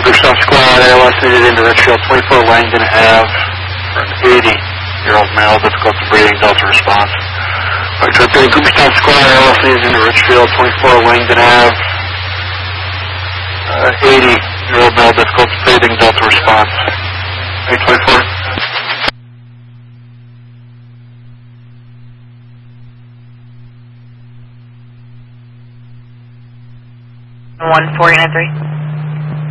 Cooperstown Squad, ALS needed into Richfield, 24 Langdon Ave, for an 80-year-old male, difficult breathing, Delta response. Repeating Cooperstown Squad, ALS needed into Richfield, 24 Langdon Ave, 80-year-old male, difficult breathing, Delta response. 824. 1493.